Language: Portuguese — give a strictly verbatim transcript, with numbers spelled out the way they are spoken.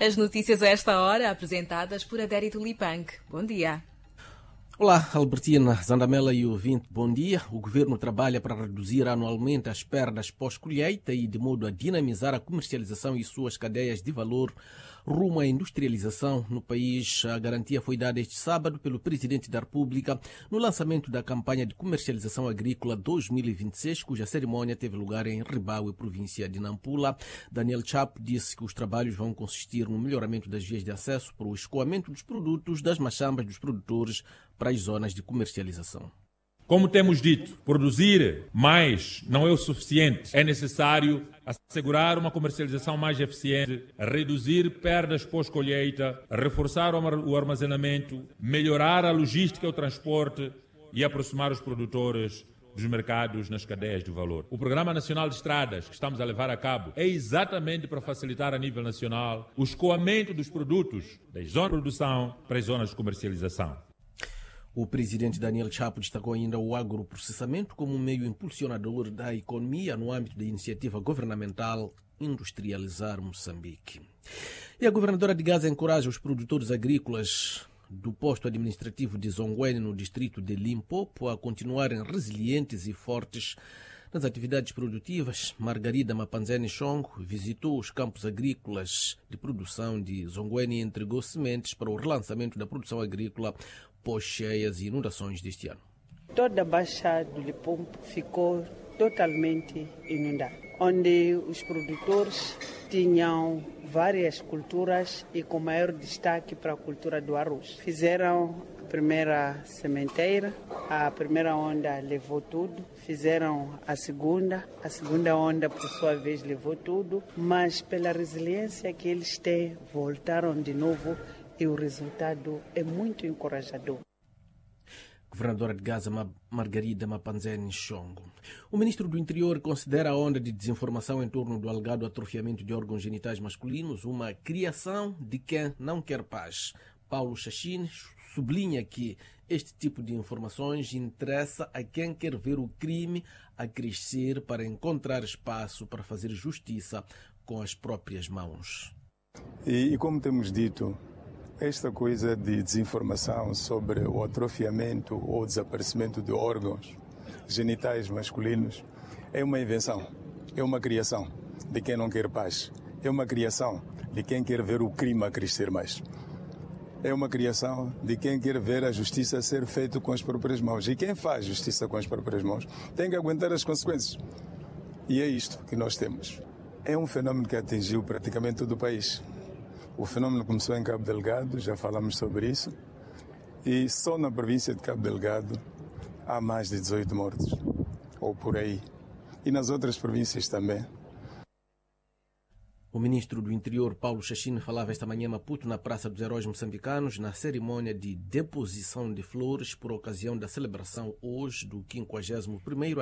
As notícias a esta hora, apresentadas por Adérito Lipang. Bom dia. Olá, Albertina, Zandamela e ouvinte, bom dia. O governo trabalha para reduzir anualmente as perdas pós-colheita e de modo a dinamizar a comercialização e suas cadeias de valor rumo à industrialização no país. A garantia foi dada este sábado pelo Presidente da República no lançamento da campanha de comercialização agrícola dois mil e vinte e seis, cuja cerimônia teve lugar em Ribaue, província de Nampula. Daniel Chapo disse que os trabalhos vão consistir no melhoramento das vias de acesso para o escoamento dos produtos das machambas dos produtores para as zonas de comercialização. Como temos dito, produzir mais não é o suficiente. É necessário assegurar uma comercialização mais eficiente, reduzir perdas pós-colheita, reforçar o armazenamento, melhorar a logística e o transporte e aproximar os produtores dos mercados nas cadeias de valor. O Programa Nacional de Estradas que estamos a levar a cabo é exatamente para facilitar a nível nacional o escoamento dos produtos das zonas de produção para as zonas de comercialização. O presidente Daniel Chapo destacou ainda o agroprocessamento como um meio impulsionador da economia no âmbito da iniciativa governamental Industrializar Moçambique. E a governadora de Gaza encoraja os produtores agrícolas do posto administrativo de Zonguene, no distrito de Limpopo, a continuarem resilientes e fortes nas atividades produtivas. Margarida Mapanzene Chongo visitou os campos agrícolas de produção de Zonguene e entregou sementes para o relançamento da produção agrícola pós-cheias e inundações deste ano. Toda a Baixa do Limpopo ficou totalmente inundada, onde os produtores tinham várias culturas e com maior destaque para a cultura do arroz. Fizeram a primeira sementeira, a primeira onda levou tudo, fizeram a segunda, a segunda onda por sua vez levou tudo, mas pela resiliência que eles têm, voltaram de novo e o resultado é muito encorajador. Governadora de Gaza, Margarida Mapanzene Chongo. O ministro do Interior considera a onda de desinformação em torno do alegado atrofiamento de órgãos genitais masculinos uma criação de quem não quer paz. Paulo Chachine sublinha que este tipo de informações interessa a quem quer ver o crime a crescer para encontrar espaço para fazer justiça com as próprias mãos. E, e como temos dito, esta coisa de desinformação sobre o atrofiamento ou desaparecimento de órgãos genitais masculinos é uma invenção, é uma criação de quem não quer paz, é uma criação de quem quer ver o crime a crescer mais. É uma criação de quem quer ver a justiça ser feita com as próprias mãos. E quem faz justiça com as próprias mãos tem que aguentar as consequências. E é isto que nós temos. É um fenômeno que atingiu praticamente todo o país. O fenômeno começou em Cabo Delgado, já falamos sobre isso, e só na província de Cabo Delgado há mais de dezoito mortos, ou por aí, e nas outras províncias também. O ministro do Interior, Paulo Chachine, falava esta manhã em Maputo, na Praça dos Heróis Moçambicanos, na cerimônia de deposição de flores por ocasião da celebração hoje do quinquagésimo primeiro